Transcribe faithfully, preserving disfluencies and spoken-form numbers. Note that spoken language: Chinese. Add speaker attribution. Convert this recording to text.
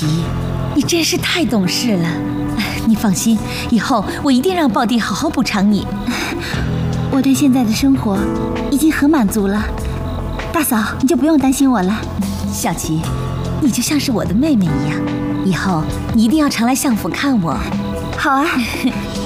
Speaker 1: 琪，你真是太懂事了。你放心，以后我一定让豹弟好好补偿你。
Speaker 2: 我对现在的生活已经很满足了，大嫂你就不用担心我了。
Speaker 1: 小琪，你就像是我的妹妹一样，以后你一定要常来相府看我。
Speaker 2: 好啊。